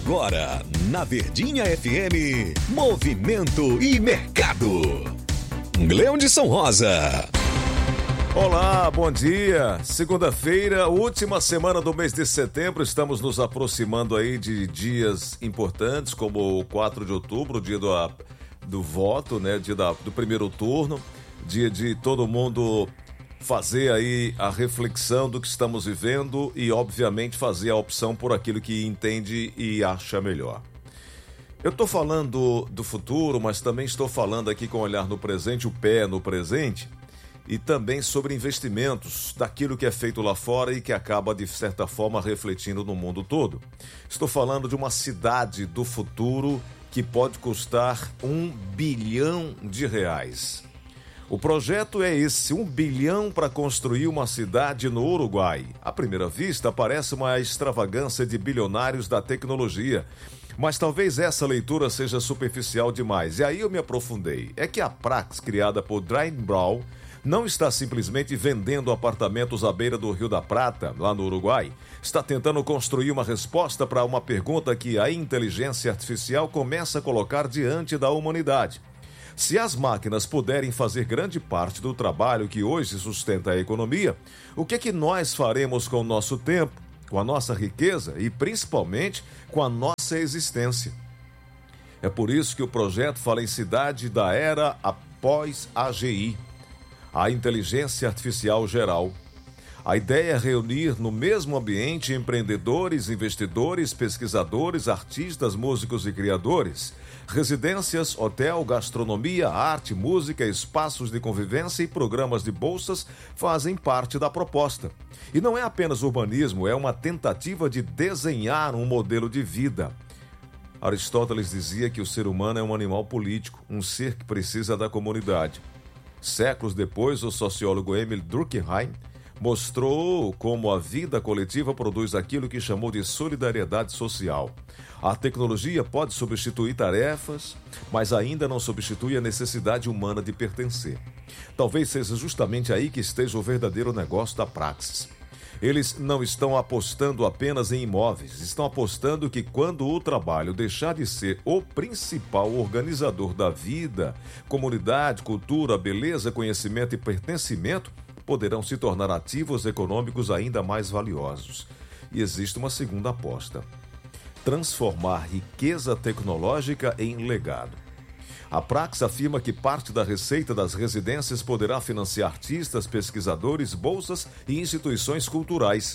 Agora, na Verdinha FM, Movimento e Mercado. Gleudson Rosa. Olá, bom dia. Segunda-feira, última semana do mês de setembro. Estamos nos aproximando aí de dias importantes, como o 4 de outubro, o dia do voto, né? Dia do primeiro turno. Dia de todo mundo fazer aí a reflexão do que estamos vivendo e, obviamente, fazer a opção por aquilo que entende e acha melhor. Eu estou falando do futuro, mas também estou falando aqui com o olhar no presente, o pé no presente, e também sobre investimentos, daquilo que é feito lá fora e que acaba, de certa forma, refletindo no mundo todo. Estou falando de uma cidade do futuro que pode custar R$1 bilhão. O projeto é esse, 1 bilhão para construir uma cidade no Uruguai. À primeira vista, parece uma extravagância de bilionários da tecnologia, mas talvez essa leitura seja superficial demais. E aí eu me aprofundei. É que a Prax, criada por Dwayne Brown, não está simplesmente vendendo apartamentos à beira do Rio da Prata, lá no Uruguai. Está tentando construir uma resposta para uma pergunta que a inteligência artificial começa a colocar diante da humanidade. Se as máquinas puderem fazer grande parte do trabalho que hoje sustenta a economia, o que é que nós faremos com o nosso tempo, com a nossa riqueza e, principalmente, com a nossa existência? É por isso que o projeto fala em cidade da era após AGI, a inteligência artificial geral. A ideia é reunir no mesmo ambiente empreendedores, investidores, pesquisadores, artistas, músicos e criadores. Residências, hotel, gastronomia, arte, música, espaços de convivência e programas de bolsas fazem parte da proposta. E não é apenas urbanismo, é uma tentativa de desenhar um modelo de vida. Aristóteles dizia que o ser humano é um animal político, um ser que precisa da comunidade. Séculos depois, o sociólogo Emil Durkheim mostrou como a vida coletiva produz aquilo que chamou de solidariedade social. A tecnologia pode substituir tarefas, mas ainda não substitui a necessidade humana de pertencer. Talvez seja justamente aí que esteja o verdadeiro negócio da Praxis. Eles não estão apostando apenas em imóveis, estão apostando que quando o trabalho deixar de ser o principal organizador da vida, comunidade, cultura, beleza, conhecimento e pertencimento, poderão se tornar ativos econômicos ainda mais valiosos. E existe uma segunda aposta: transformar riqueza tecnológica em legado. A Prax afirma que parte da receita das residências poderá financiar artistas, pesquisadores, bolsas e instituições culturais.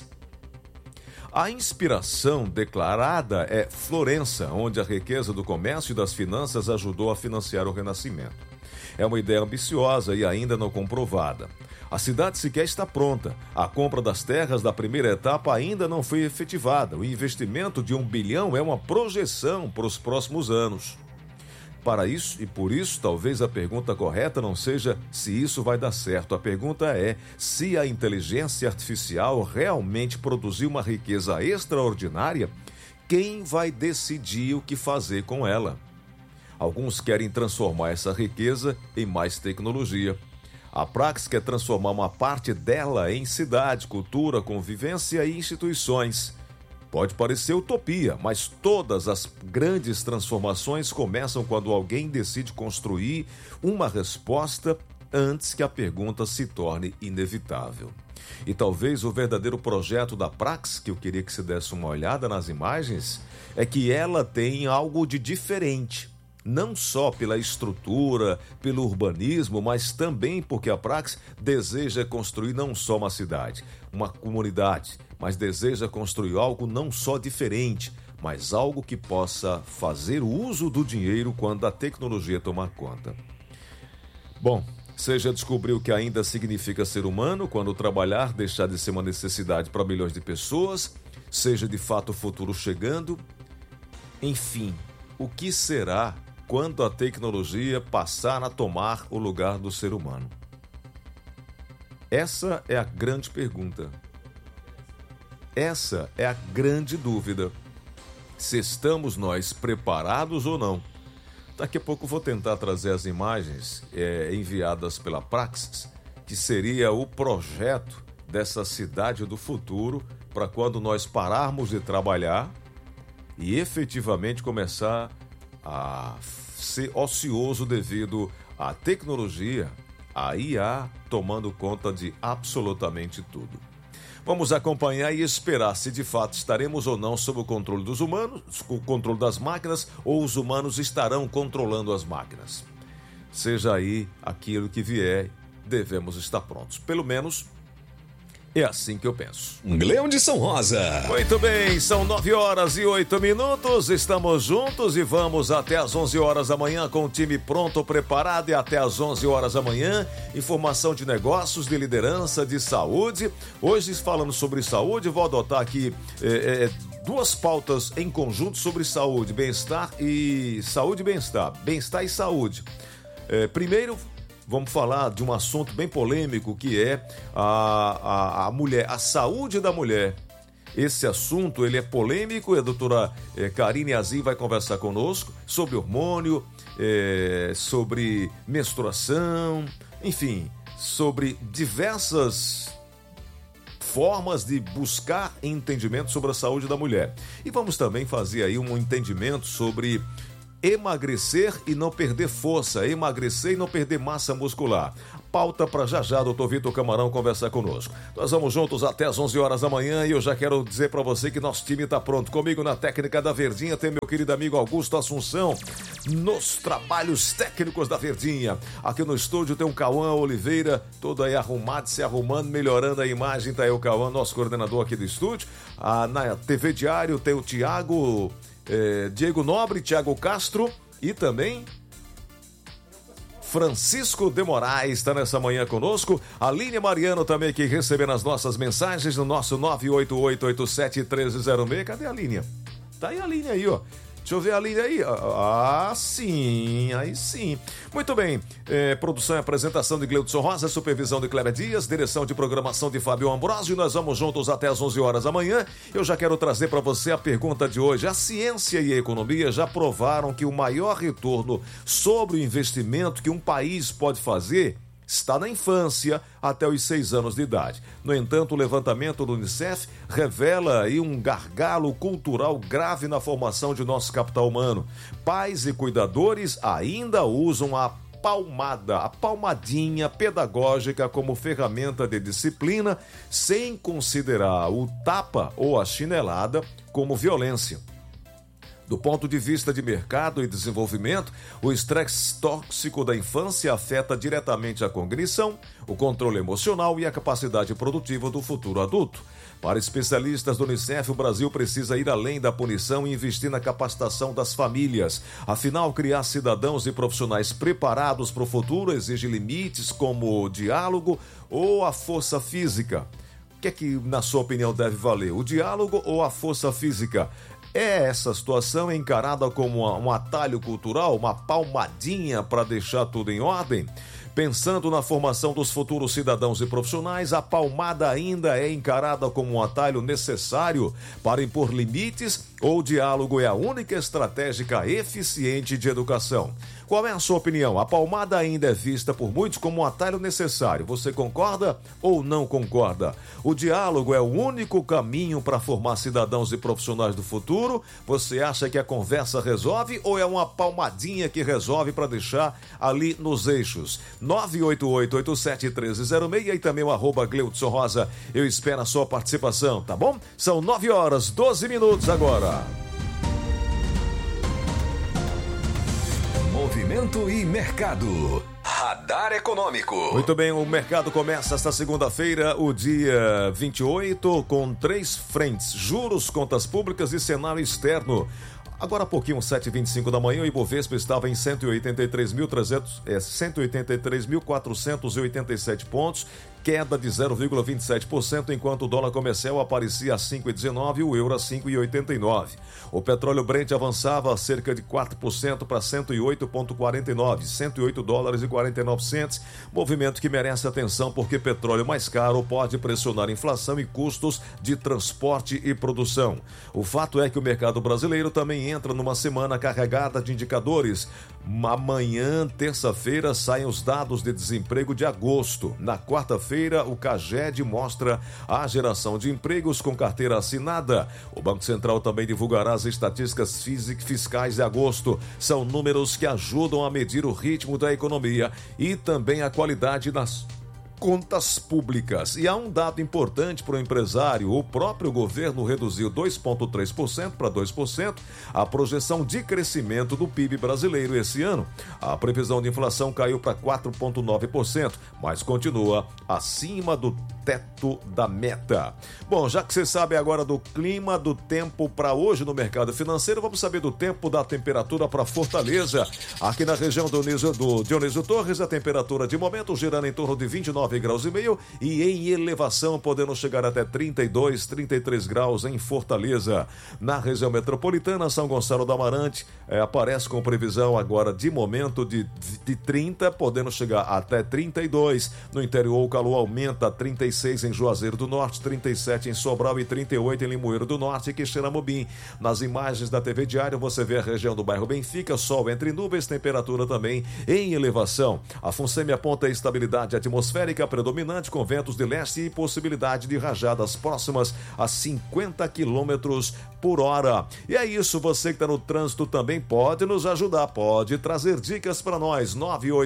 A inspiração declarada é Florença, onde a riqueza do comércio e das finanças ajudou a financiar o Renascimento. É uma ideia ambiciosa e ainda não comprovada. A cidade sequer está pronta. A compra das terras da primeira etapa ainda não foi efetivada. O investimento de R$1 bilhão é uma projeção para os próximos anos. Para isso, e por isso, talvez a pergunta correta não seja se isso vai dar certo. A pergunta é se a inteligência artificial realmente produzir uma riqueza extraordinária, quem vai decidir o que fazer com ela? Alguns querem transformar essa riqueza em mais tecnologia. A Prax quer transformar uma parte dela em cidade, cultura, convivência e instituições. Pode parecer utopia, mas todas as grandes transformações começam quando alguém decide construir uma resposta antes que a pergunta se torne inevitável. E talvez o verdadeiro projeto da Prax, que eu queria que você desse uma olhada nas imagens, é que ela tem algo de diferente. Não só pela estrutura, pelo urbanismo, mas também porque a Prax deseja construir não só uma cidade, uma comunidade, mas deseja construir algo não só diferente, mas algo que possa fazer o uso do dinheiro quando a tecnologia tomar conta. Bom, você já descobriu o que ainda significa ser humano quando trabalhar deixar de ser uma necessidade para milhões de pessoas, seja de fato o futuro chegando? Enfim, o que será quando a tecnologia passar a tomar o lugar do ser humano? Essa é a grande pergunta. Essa é a grande dúvida. Se estamos nós preparados ou não. Daqui a pouco vou tentar trazer as imagens enviadas pela Praxis, que seria o projeto dessa cidade do futuro para quando nós pararmos de trabalhar e efetivamente começar a ser ocioso devido à tecnologia, a IA tomando conta de absolutamente tudo. Vamos acompanhar e esperar se de fato estaremos ou não sob o controle dos humanos, o controle das máquinas, ou os humanos estarão controlando as máquinas. Seja aí aquilo que vier, devemos estar prontos. Pelo menos é assim que eu penso. Leão de São Rosa. Muito bem, são 9h08. Estamos juntos e vamos até às 11 horas da manhã com o time pronto, preparado, e até às 11 horas da manhã, informação de negócios, de liderança, de saúde. Hoje, falando sobre saúde, vou adotar aqui duas pautas em conjunto sobre saúde, bem-estar e saúde e bem-estar. Bem-estar e saúde. Primeiro, vamos falar de um assunto bem polêmico, que é a mulher, a saúde da mulher. Esse assunto, ele é polêmico, e a doutora Karine Azim vai conversar conosco sobre hormônio, sobre menstruação, enfim, sobre diversas formas de buscar entendimento sobre a saúde da mulher. E vamos também fazer aí um entendimento sobre emagrecer e não perder força, emagrecer e não perder massa muscular. Pauta para já, doutor Vitor Camarão conversar conosco. Nós vamos juntos até às 11 horas da manhã, e eu já quero dizer para você que nosso time está pronto. Comigo na técnica da Verdinha tem meu querido amigo Augusto Assunção, nos trabalhos técnicos da Verdinha. Aqui no estúdio tem o Cauã Oliveira, todo aí arrumado, se arrumando, melhorando a imagem. Tá aí o Cauã, nosso coordenador aqui do estúdio. Na TV Diário tem o Diego Nobre, Thiago Castro e também Francisco de Moraes está nessa manhã conosco. A Aline Mariano também aqui recebendo as nossas mensagens no nosso 988871306. Cadê a linha? Tá aí a linha aí, ó. Deixa eu ver a linha aí. Sim, aí sim. Muito bem. Produção e apresentação de Gleudson Rosa, supervisão de Cléber Dias, direção de programação de Fábio Ambrosio. Nós vamos juntos até às 11 horas da manhã. Eu já quero trazer para você a pergunta de hoje. A ciência e a economia já provaram que o maior retorno sobre o investimento que um país pode fazer está na infância, até os 6 anos de idade. No entanto, o levantamento do Unicef revela aí um gargalo cultural grave na formação de nosso capital humano. Pais e cuidadores ainda usam a palmadinha pedagógica como ferramenta de disciplina, sem considerar o tapa ou a chinelada como violência. Do ponto de vista de mercado e desenvolvimento, o estresse tóxico da infância afeta diretamente a cognição, o controle emocional e a capacidade produtiva do futuro adulto. Para especialistas do Unicef, o Brasil precisa ir além da punição e investir na capacitação das famílias. Afinal, criar cidadãos e profissionais preparados para o futuro exige limites como o diálogo ou a força física. O que na sua opinião, deve valer? O diálogo ou a força física? É essa situação encarada como um atalho cultural, uma palmadinha para deixar tudo em ordem? Pensando na formação dos futuros cidadãos e profissionais, a palmada ainda é encarada como um atalho necessário para impor limites, ou o diálogo é a única estratégia eficiente de educação? Qual é a sua opinião? A palmada ainda é vista por muitos como um atalho necessário. Você concorda ou não concorda? O diálogo é o único caminho para formar cidadãos e profissionais do futuro? Você acha que a conversa resolve, ou é uma palmadinha que resolve para deixar ali nos eixos? 988871306 e também o @Gleudson Rosa. Eu espero a sua participação, tá bom? São 9h12 agora. Movimento e mercado. Radar Econômico. Muito bem, o mercado começa esta segunda-feira, o dia 28, com 3 frentes: juros, contas públicas e cenário externo. Agora há pouquinho, 7h25 da manhã, o Ibovespa estava em 183.487 pontos, queda de 0,27%, enquanto o dólar comercial aparecia a 5,19 e o euro a 5,89. O petróleo Brent avançava cerca de 4% para 108,49, $108,49, movimento que merece atenção porque petróleo mais caro pode pressionar inflação e custos de transporte e produção. O fato é que o mercado brasileiro também entra numa semana carregada de indicadores. Amanhã, terça-feira, saem os dados de desemprego de agosto. Na quarta-feira, segunda-feira, o CAGED mostra a geração de empregos com carteira assinada. O Banco Central também divulgará as estatísticas fiscais de agosto. São números que ajudam a medir o ritmo da economia e também a qualidade das contas públicas. E há um dado importante para o empresário: o próprio governo reduziu 2,3% para 2% a projeção de crescimento do PIB brasileiro esse ano. A previsão de inflação caiu para 4,9%, mas continua acima do teto da meta. Bom, já que você sabe agora do clima, do tempo para hoje no mercado financeiro, vamos saber do tempo, da temperatura para Fortaleza. Aqui na região do Dionísio Torres, a temperatura de momento girando em torno de 29,5 graus e em elevação podendo chegar até 32, 33 graus em Fortaleza. Na região metropolitana, São Gonçalo do Amarante aparece com previsão agora de momento de 30, podendo chegar até 32. No interior, o calor aumenta a 36 em Juazeiro do Norte, 37 em Sobral e 38 em Limoeiro do Norte e Quixeramobim. Nas imagens da TV Diário, você vê a região do bairro Benfica, sol entre nuvens, temperatura também em elevação. A FUNSEMI aponta a estabilidade atmosférica predominante com ventos de leste e possibilidade de rajadas próximas a 50 quilômetros por hora. E é isso, você que está no trânsito também pode nos ajudar, pode trazer dicas para nós,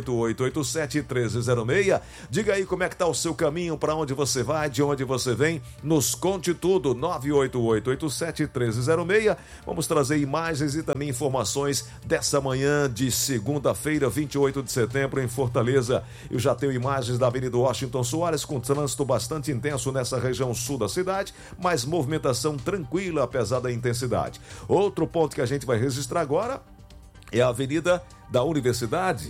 988871306. Diga aí como é que está o seu caminho, para onde você vai, de onde você vem, nos conte tudo, 988871306. Vamos trazer imagens e também informações dessa manhã de segunda-feira, 28 de setembro em Fortaleza. Eu já tenho imagens da Avenida Washington Soares com trânsito bastante intenso nessa região sul da cidade, mas movimentação tranquila apesar da intensidade. Outro ponto que a gente vai registrar agora é a Avenida da Universidade,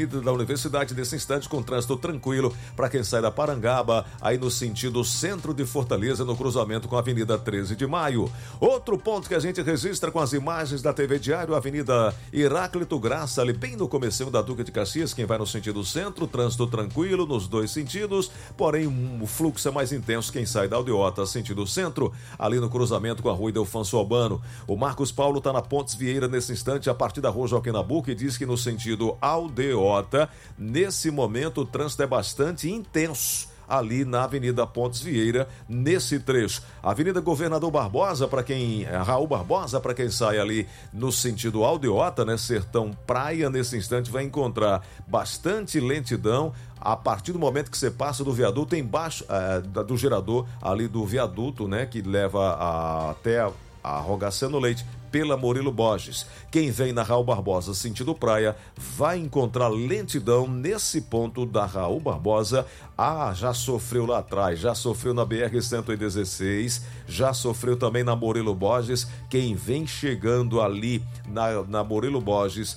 nesse instante com trânsito tranquilo para quem sai da Parangaba, aí no sentido centro de Fortaleza, no cruzamento com a Avenida 13 de Maio. Outro ponto que a gente registra com as imagens da TV Diário, a Avenida Heráclito Graça, ali bem no comecinho da Duque de Caxias, quem vai no sentido centro, trânsito tranquilo nos dois sentidos, porém o fluxo é mais intenso quem sai da Aldeota, sentido centro, ali no cruzamento com a Rua Ildefonso Albano. O Marcos Paulo está na Pontes Vieira nesse instante, a partir da Rua Joaquim Nabuco, e diz que no sentido Aldeota, nesse momento o trânsito é bastante intenso ali na Avenida Pontes Vieira, nesse trecho. Avenida Governador Barbosa, Raul Barbosa, para quem sai ali no sentido Aldeota, né, Sertão Praia, nesse instante vai encontrar bastante lentidão a partir do momento que você passa do viaduto embaixo do gerador ali do viaduto, né, que leva até a Rogaciano Leite, pela Murilo Borges. Quem vem na Raul Barbosa sentido praia vai encontrar lentidão nesse ponto da Raul Barbosa. Já sofreu lá atrás, já sofreu na BR-116, já sofreu também na Murilo Borges. Quem vem chegando ali na Murilo Borges,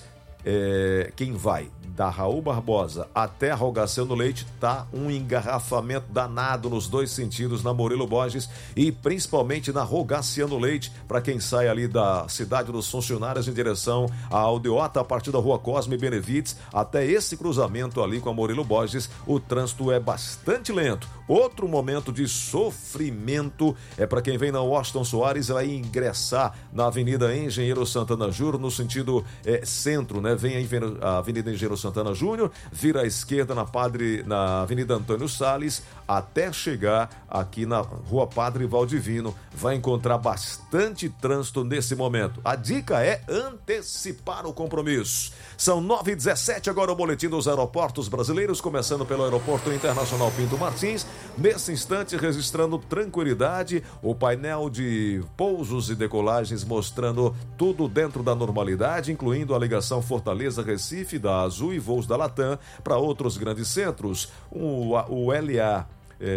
quem vai da Raul Barbosa até a Rogaciano Leite, tá um engarrafamento danado nos dois sentidos na Murilo Borges e principalmente na Rogaciano Leite, para quem sai ali da Cidade dos Funcionários em direção à Aldeota, a partir da Rua Cosme Benevides até esse cruzamento ali com a Murilo Borges, o trânsito é bastante lento. Outro momento de sofrimento é para quem vem na Washington Soares, vai ingressar na Avenida Engenheiro Santana Júnior, no sentido centro, né? Vem a Avenida Engenheiro Santana Júnior, vira à esquerda na Avenida Antônio Salles, até chegar aqui na Rua Padre Valdivino, vai encontrar bastante trânsito nesse momento. A dica é antecipar o compromisso. São 9h17, agora o boletim dos aeroportos brasileiros, começando pelo Aeroporto Internacional Pinto Martins. Nesse instante, registrando tranquilidade, o painel de pousos e decolagens mostrando tudo dentro da normalidade, incluindo a ligação Fortaleza-Recife da Azul e voos da Latam para outros grandes centros. O LA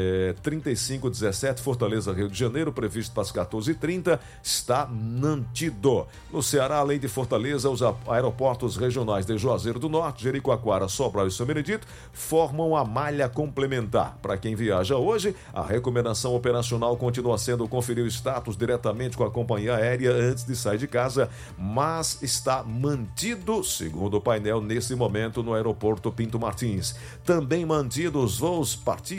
3517 Fortaleza, Rio de Janeiro, previsto para as 14h30, está mantido. No Ceará, além de Fortaleza, os aeroportos regionais de Juazeiro do Norte, Jericoacoara, Sobral e São Benedito formam a malha complementar. Para quem viaja hoje, a recomendação operacional continua sendo conferir o status diretamente com a companhia aérea antes de sair de casa, mas está mantido, segundo o painel, nesse momento no aeroporto Pinto Martins. Também mantidos voos, partidas e chegadas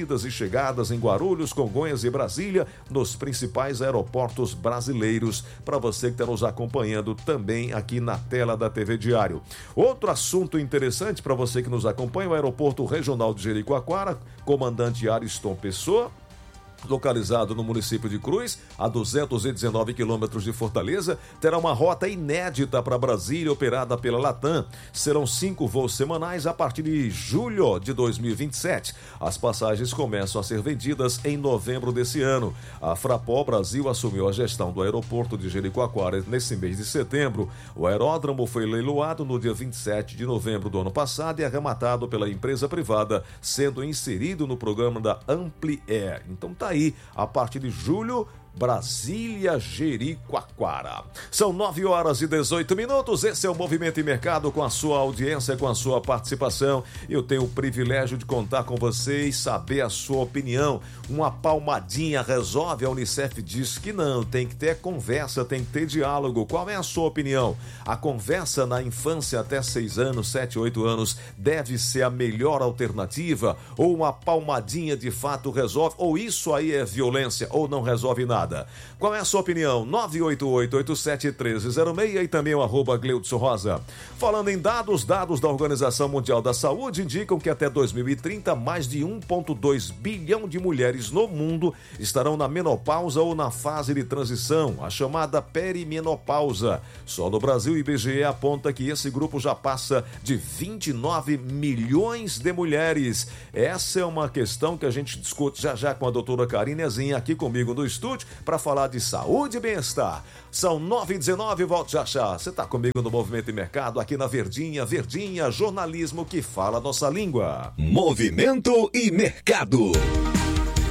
chegadas em Guarulhos, Congonhas e Brasília, nos principais aeroportos brasileiros, para você que está nos acompanhando também aqui na tela da TV Diário. Outro assunto interessante para você que nos acompanha, o Aeroporto Regional de Jericoacoara, comandante Ariston Pessoa, localizado no município de Cruz, a 219 quilômetros de Fortaleza, terá uma rota inédita para Brasília, operada pela Latam. Serão 5 voos semanais a partir de julho de 2027. As passagens começam a ser vendidas em novembro desse ano. A Fraport Brasil assumiu a gestão do aeroporto de Jericoacoara nesse mês de setembro. O aeródromo foi leiloado no dia 27 de novembro do ano passado e arrematado pela empresa privada, sendo inserido no programa da Ampli Air. Então tá aí, a partir de julho, Brasília, Jericoacoara. São 9h18. Esse é o Movimento e Mercado, com a sua audiência, com a sua participação. Eu tenho o privilégio de contar com vocês, saber a sua opinião. Uma palmadinha resolve? A Unicef diz que não, tem que ter conversa, tem que ter diálogo. Qual é a sua opinião? A conversa na infância até 6 anos, 7, 8 anos deve ser a melhor alternativa? Ou uma palmadinha de fato resolve? Ou isso aí é violência ou não resolve nada? Qual é a sua opinião? 988-87-1306 e também o @Gleudson Rosa. Falando em dados da Organização Mundial da Saúde indicam que até 2030 mais de 1,2 bilhão de mulheres no mundo estarão na menopausa ou na fase de transição, a chamada perimenopausa. Só no Brasil, o IBGE aponta que esse grupo já passa de 29 milhões de mulheres. Essa é uma questão que a gente discute já com a doutora Karine Azinha aqui comigo no estúdio, para falar de saúde e bem-estar. São 9h19, volto já. Você está comigo no Movimento e Mercado, aqui na Verdinha, jornalismo que fala a nossa língua. Movimento e Mercado.